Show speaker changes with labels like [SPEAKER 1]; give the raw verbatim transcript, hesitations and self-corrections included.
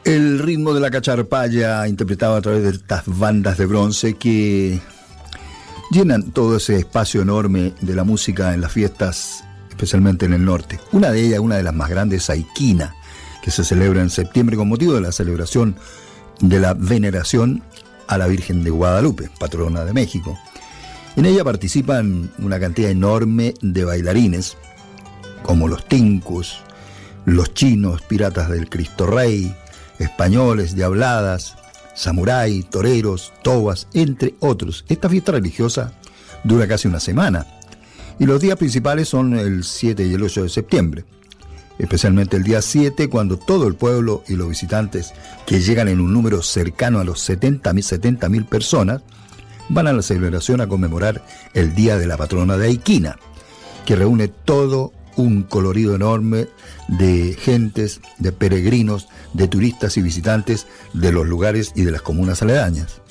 [SPEAKER 1] El ritmo de la cacharpaya interpretado a través de estas bandas de bronce que llenan todo ese espacio enorme de la música en las fiestas, especialmente en el norte. Una de ellas, una de las más grandes, Aiquina, que se celebra en septiembre con motivo de la celebración de la veneración a la Virgen de Guadalupe, patrona de México. En ella participan una cantidad enorme de bailarines, como los tincus, los chinos, piratas del Cristo Rey, españoles, diabladas, samurái, toreros, tobas, entre otros. Esta fiesta religiosa dura casi una semana y los días principales son el siete y el ocho de septiembre, especialmente el día siete, cuando todo el pueblo y los visitantes, que llegan en un número cercano a los setenta mil personas, van a la celebración a conmemorar el Día de la Patrona de Aiquina, que reúne todo un colorido enorme de gentes, de peregrinos, de turistas y visitantes de los lugares y de las comunas aledañas.